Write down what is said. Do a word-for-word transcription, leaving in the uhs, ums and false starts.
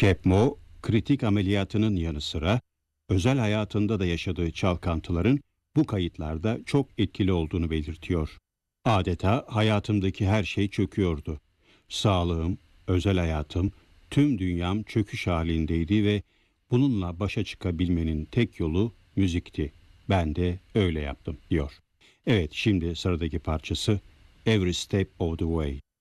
Kepmo, kritik ameliyatının yanı sıra özel hayatında da yaşadığı çalkantıların bu kayıtlarda çok etkili olduğunu belirtiyor. Adeta hayatımdaki her şey çöküyordu. Sağlığım, özel hayatım, tüm dünyam çöküş halindeydi ve bununla başa çıkabilmenin tek yolu müzikti. Ben de öyle yaptım, diyor. Evet, şimdi sıradaki parçası Every Step of the Way.